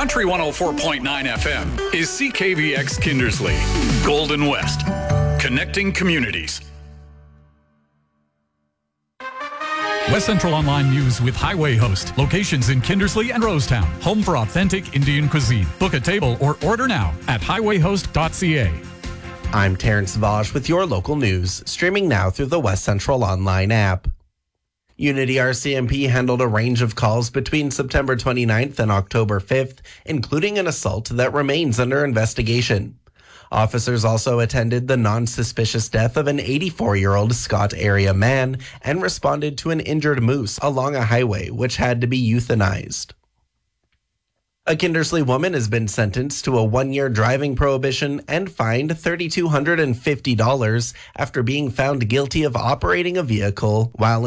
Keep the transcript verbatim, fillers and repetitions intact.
Country one oh four point nine F M is C K V X Kindersley, Golden West, connecting communities. West Central Online News with Highway Host. Locations in Kindersley and Rosetown. Home for authentic Indian cuisine. Book a table or order now at highway host dot c a. I'm Terrence Vosh with your local news, streaming now through the West Central Online app. Unity R C M P handled a range of calls between September twenty-ninth and October fifth, including an assault that remains under investigation. Officers also attended the non-suspicious death of an eighty-four-year-old Scott area man and responded to an injured moose along a highway which had to be euthanized. A Kindersley woman has been sentenced to a one-year driving prohibition and fined three thousand two hundred fifty dollars after being found guilty of operating a vehicle while